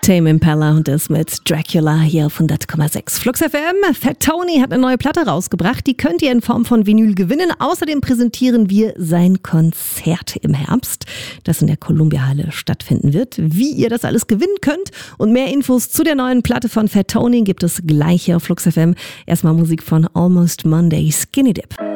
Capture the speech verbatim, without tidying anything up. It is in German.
Tame Impala und das mit Dracula hier auf hundert Komma sechs. Flux F M. Fat Tony hat eine neue Platte rausgebracht. Die könnt ihr in Form von Vinyl gewinnen. Außerdem präsentieren wir sein Konzert im Herbst, das in der Columbia-Halle stattfinden wird. Wie ihr das alles gewinnen könnt und mehr Infos zu der neuen Platte von Fat Tony gibt es gleich hier auf Flux F M. Erstmal Musik von Almost Monday, Skinny Dip.